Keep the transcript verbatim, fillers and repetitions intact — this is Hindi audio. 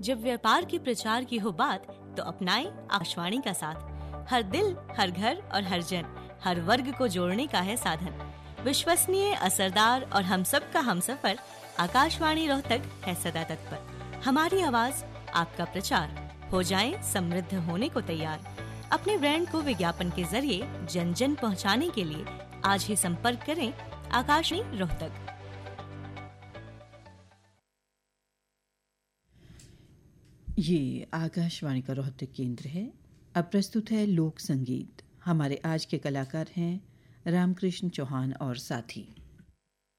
जब व्यापार के प्रचार की हो बात तो अपनाएं आकाशवाणी का साथ। हर दिल, हर घर और हर जन, हर वर्ग को जोड़ने का है साधन। विश्वसनीय, असरदार और हम सब का हमसफर, आकाशवाणी रोहतक है सदा तत्पर। हमारी आवाज, आपका प्रचार, हो जाएं समृद्ध होने को तैयार। अपने ब्रांड को विज्ञापन के जरिए जन जन पहुंचाने के लिए आज ही संपर्क करें आकाशवाणी रोहतक। ये आकाशवाणी का रोहतक केंद्र है। अब प्रस्तुत है लोक संगीत। हमारे आज के कलाकार हैं रामकृष्ण चौहान और साथी।